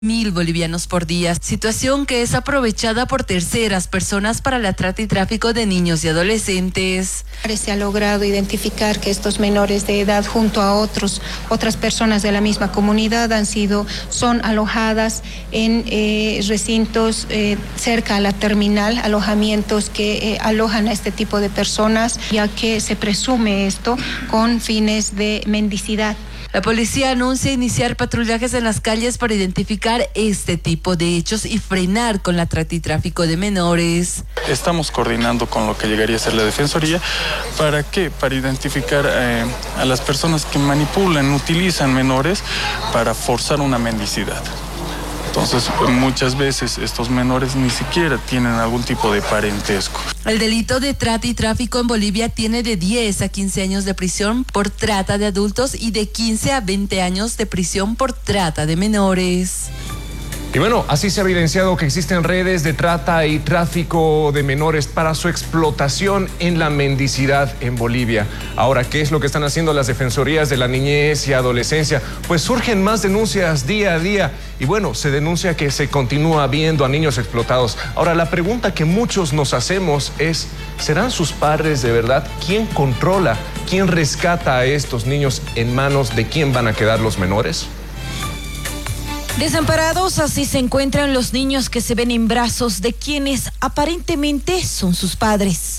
1.000 bolivianos por día, situación que es aprovechada por terceras personas para la trata y tráfico de niños y adolescentes. Se ha logrado identificar que estos menores de edad junto a otras personas de la misma comunidad son alojadas en recintos cerca a la terminal, alojamientos que alojan a este tipo de personas, ya que se presume esto con fines de mendicidad. La policía anuncia iniciar patrullajes en las calles para identificar este tipo de hechos y frenar con la trata y tráfico de menores. Estamos coordinando con lo que llegaría a ser la Defensoría. ¿Para qué? Para identificar a las personas que manipulan, utilizan menores para forzar una mendicidad. Entonces, muchas veces estos menores ni siquiera tienen algún tipo de parentesco. El delito de trata y tráfico en Bolivia tiene de 10 a 15 años de prisión por trata de adultos y de 15 a 20 años de prisión por trata de menores. Y bueno, así se ha evidenciado que existen redes de trata y tráfico de menores para su explotación en la mendicidad en Bolivia. Ahora, ¿qué es lo que están haciendo las defensorías de la niñez y adolescencia? Pues surgen más denuncias día a día y bueno, se denuncia que se continúa viendo a niños explotados. Ahora, la pregunta que muchos nos hacemos es, ¿serán sus padres de verdad? ¿Quién controla? ¿Quién rescata a estos niños? ¿En manos de quién van a quedar los menores? Desamparados, así se encuentran los niños que se ven en brazos de quienes aparentemente son sus padres.